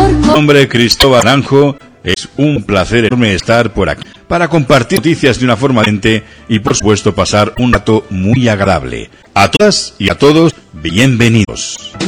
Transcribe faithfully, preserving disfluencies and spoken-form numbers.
Mi nombre Cristóbal Naranjo. Es un placer enorme estar por aquí para compartir noticias de una forma decente y por supuesto pasar un rato muy agradable. A todas y a todos, bienvenidos.